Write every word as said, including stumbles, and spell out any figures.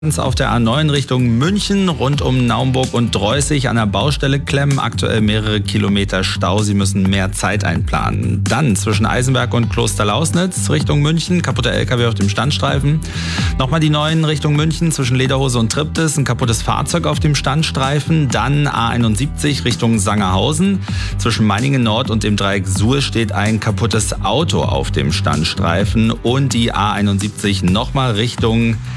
Auf der A neun Richtung München, rund um Naumburg und Dreußig an der Baustelle klemmen. Aktuell mehrere Kilometer Stau. Sie müssen mehr Zeit einplanen. Dann zwischen Eisenberg und Klosterlausnitz Richtung München, kaputter L K W auf dem Standstreifen. Nochmal die neun Richtung München zwischen Lederhose und Triptis, ein kaputtes Fahrzeug auf dem Standstreifen. Dann A einundsiebzig Richtung Sangerhausen. Zwischen Meiningen Nord und dem Dreieck Suhl steht ein kaputtes Auto auf dem Standstreifen. Und die A einundsiebzig nochmal Richtung